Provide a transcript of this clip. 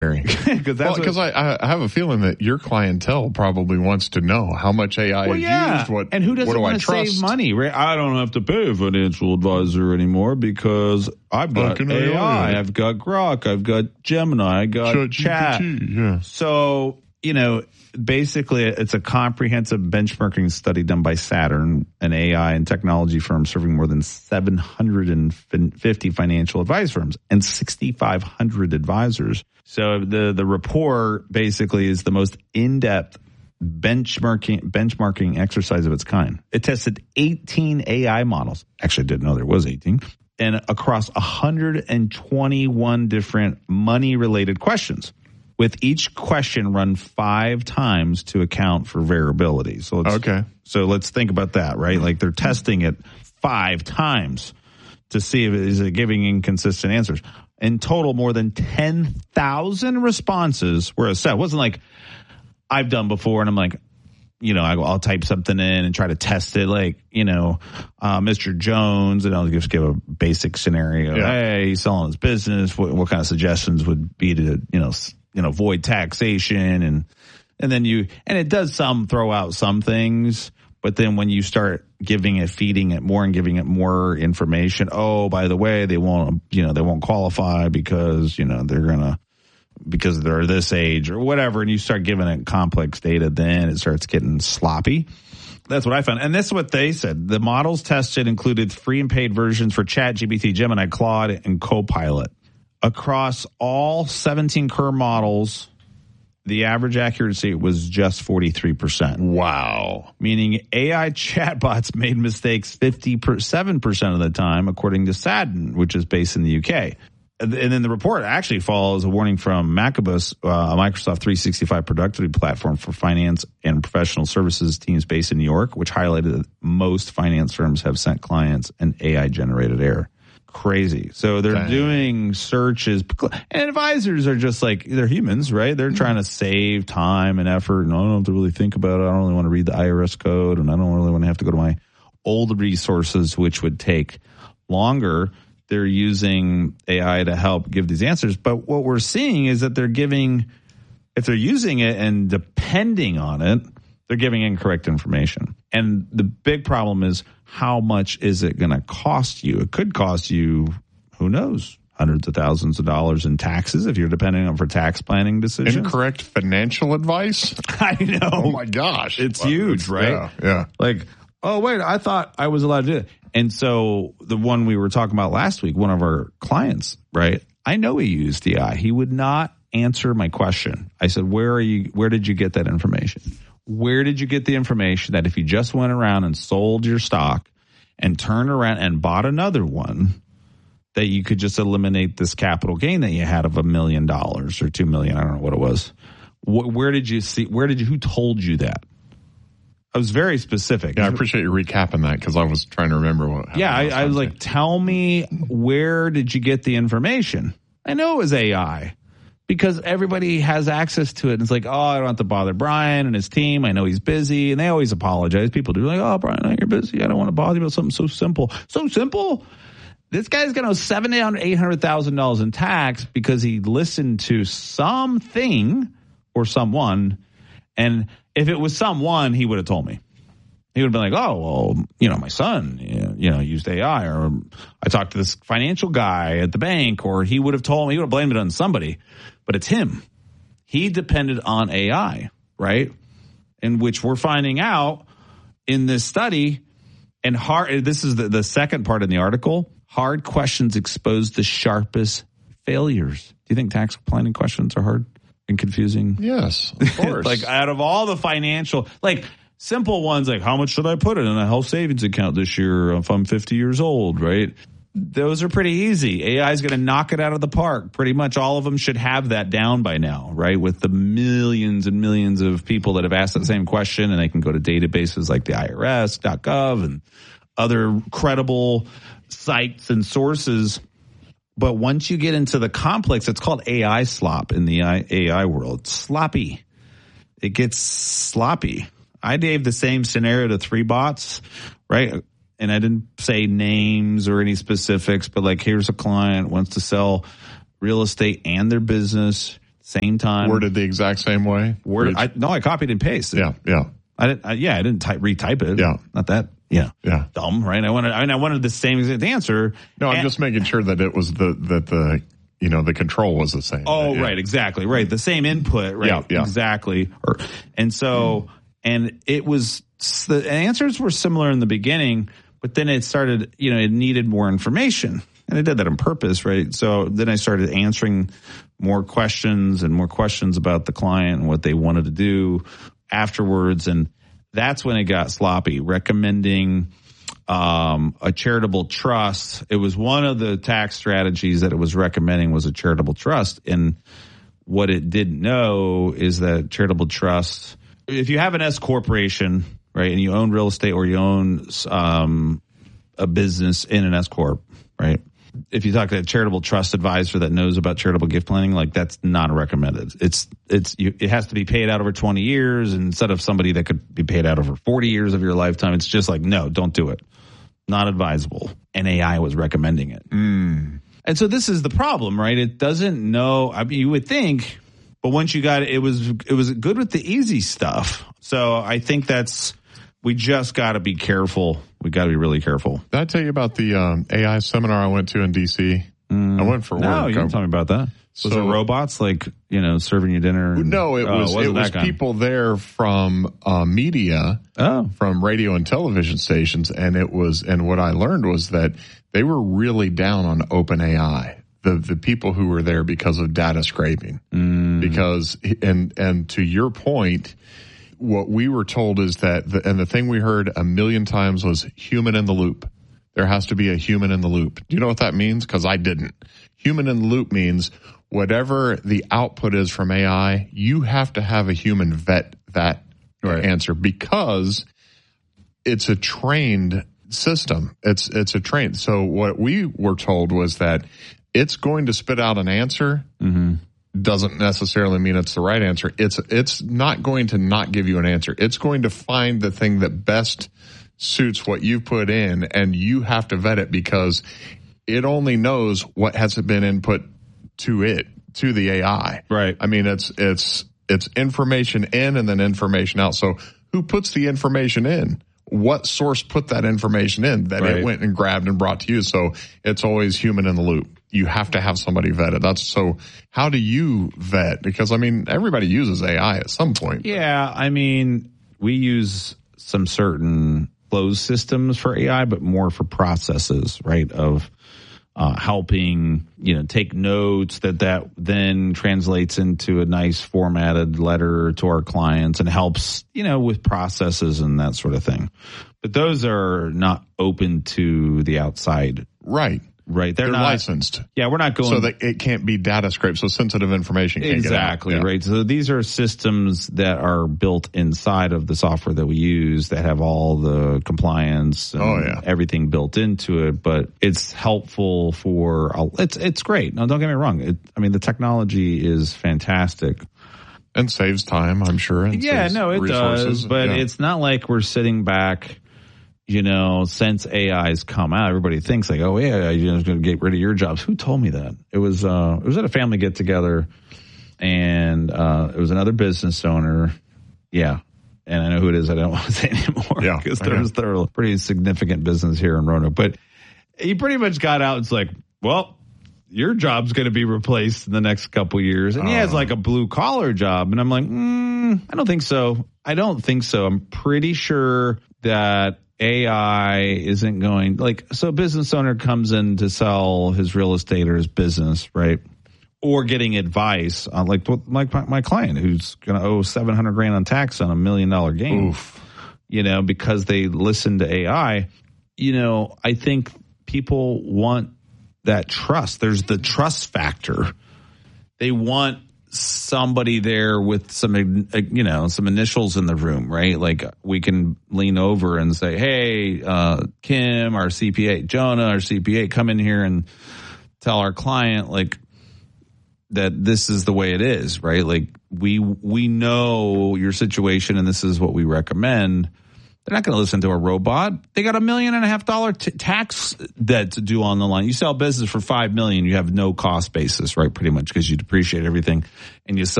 Because I have a feeling that your clientele probably wants to know how much AI is used. And who doesn't want to save money? Right? I don't have to pay a financial advisor anymore because I've got AI, I've got Grok, I've got Gemini, I got Chat. Yeah. So, basically it's a comprehensive benchmarking study done by Saturn, an AI and technology firm serving more than 750 financial advice firms and 6,500 advisors. So the report basically is the most in-depth benchmarking exercise of its kind. It tested 18 AI models. Actually, I didn't know there was 18. And across 121 different money-related questions, with each question run 5 times to account for variability. So let's think about that, right? Like they're testing it 5 times to see if is it giving inconsistent answers. In total, more than 10,000 responses were assessed. It wasn't like I've done before and I'm like, I'll type something in and try to test it like, Mr. Jones, and I'll just give a basic scenario. Yeah. Hey, he's selling his business. What kind of suggestions would be to, avoid taxation and then it does throw out some things, but then when you start feeding it more and giving it more information, oh, by the way, they won't qualify because, because they're this age or whatever, and you start giving it complex data, then it starts getting sloppy. That's what I found. And this is what they said. The models tested included free and paid versions for ChatGPT, Gemini, Claude, and Copilot. Across all 17 core models, the average accuracy was just 43%. Wow. Meaning AI chatbots made mistakes 57% of the time, according to Saturn, which is based in the UK. And then the report actually follows a warning from Macabus, a Microsoft 365 productivity platform for finance and professional services teams based in New York, which highlighted that most finance firms have sent clients an AI-generated error. Crazy. So they're doing searches, and advisors are just like, they're humans, right? They're trying to save time and effort, and I don't have to really think about it. I don't really want to read the IRS code, and I don't really want to have to go to my old resources, which would take longer. They're using AI to help give these answers. But what we're seeing is that if they're using it and depending on it, they're giving incorrect information. And the big problem is, how much is it going to cost you? It could cost you, who knows, hundreds of thousands of dollars in taxes if you're depending on for tax planning decisions. Incorrect financial advice? I know. Oh, my gosh. It's huge, right? Yeah. Like, oh, wait, I thought I was allowed to do it. And so the one we were talking about last week, one of our clients, right, I know he used AI. He would not answer my question. I said, where did you get that information? Where did you get the information that if you just went around and sold your stock and turned around and bought another one, that you could just eliminate this capital gain that you had of $1 million or $2 million? I don't know what it was. Where did you see? Who told you that? I was very specific. Yeah, I appreciate you recapping that because I was trying to remember what happened. Yeah, I was like, tell me, where did you get the information? I know it was AI. Because everybody has access to it. And it's like, oh, I don't have to bother Brian and his team. I know he's busy. And they always apologize. People do like, oh, Brian, I know you're busy. I don't want to bother you about something so simple. So simple? This guy's going to owe $700,000-$800,000 in tax because he listened to something or someone. And if it was someone, he would have told me. He would have been like, oh, well, my son, used AI. Or I talked to this financial guy at the bank. Or he would have told me, he would have blamed it on somebody. But it's him. He depended on AI, right? In which we're finding out in this study, and this is the second part in the article, hard questions expose the sharpest failures. Do you think tax planning questions are hard and confusing? Yes, of course. Like out of all the financial, like simple ones, like how much should I put in a health savings account this year if I'm 50 years old, right? Those are pretty easy. AI is going to knock it out of the park. Pretty much all of them should have that down by now, right? With the millions and millions of people that have asked that same question, and they can go to databases like the IRS.gov and other credible sites and sources. But once you get into the complex, it's called AI slop in the AI world. Sloppy. It gets sloppy. I gave the same scenario to 3 bots, right? And I didn't say names or any specifics, but like, here's a client wants to sell real estate and their business. same time. Worded the exact same way? I copied and pasted. Yeah. I didn't retype it. Yeah. Not that. Yeah. Dumb, right? I wanted the same exact answer. No, I'm just making sure that it was the control was the same. Oh, right. Exactly. Right. The same input. Right. Yeah. Exactly. And it was, the answers were similar in the beginning, but then it started, it needed more information. And I did that on purpose, right? So then I started answering more questions about the client and what they wanted to do afterwards. And that's when it got sloppy, recommending a charitable trust. It was one of the tax strategies that it was recommending was a charitable trust. And what it didn't know is that charitable trust, if you have an S corporation, right, and you own real estate or you own a business in an S corp, right? If you talk to a charitable trust advisor that knows about charitable gift planning, like that's not recommended. It has to be paid out over 20 years instead of somebody that could be paid out over 40 years of your lifetime. It's just like, no, don't do it. Not advisable. And AI was recommending it. And so this is the problem, right? It doesn't know. I mean, you would think, but once you got it, it was good with the easy stuff. So I think we just got to be careful. We got to be really careful. Did I tell you about the AI seminar I went to in D.C.? I went for work. No, you didn't tell me about that. Was it robots serving you dinner? No, it was people there from media, from radio and television stations, and what I learned was that they were really down on OpenAI. The people who were there because of data scraping, because and to your point, what we were told is that the thing we heard a million times was human in the loop. There has to be a human in the loop. Do you know what that means? Because I didn't. Human in the loop means whatever the output is from AI, you have to have a human vet that answer because it's a trained system. It's a trained. So what we were told was that it's going to spit out an answer. Doesn't necessarily mean it's the right answer. It's not going to not give you an answer. It's going to find the thing that best suits what you put in, and you have to vet it because it only knows what has been input to the AI. Right. I mean, it's information in and then information out. So who puts the information in? What source put that information in that it went and grabbed and brought to you? So it's always human in the loop. You have to have somebody vet it. So how do you vet? Because, I mean, everybody uses AI at some point. Yeah, I mean, we use some certain closed systems for AI, but more for processes, right, of helping, take notes that then translates into a nice formatted letter to our clients and helps, with processes and that sort of thing. But those are not open to the outside. Right. They're not licensed. Yeah, we're not going. So that it can't be data scraped, so sensitive information can't get out. Exactly, right. So these are systems that are built inside of the software that we use that have all the compliance and everything built into it. But it's helpful it's great. No, don't get me wrong. The technology is fantastic. And saves time, I'm sure. And it does. But it's not like we're sitting back. Since AI's come out, everybody thinks like, oh yeah, it's going to get rid of your jobs. Who told me that? It was at a family get together, and it was another business owner. Yeah, and I know who it is. I don't want to say anymore because they're a pretty significant business here in Roanoke. But he pretty much got out. It's like, well, your job's going to be replaced in the next couple of years, and he has like a blue collar job, and I'm like, I don't think so. I'm pretty sure that AI isn't going so a business owner comes in to sell his real estate or his business, right? Or getting advice on like my client who's going to owe $700,000 on tax on $1 million gain, because they listen to AI. I think people want that trust. There's the trust factor. They want somebody there with some initials in the room, right? Like we can lean over and say, hey, Kim, our CPA, Jonah, our CPA, come in here and tell our client like that this is the way it is, right? Like we know your situation and this is what we recommend. They're not going to listen to a robot. They got $1.5 million tax that's due on the line. You sell business for $5 million, you have no cost basis, right? Pretty much, because you depreciate everything, and you sell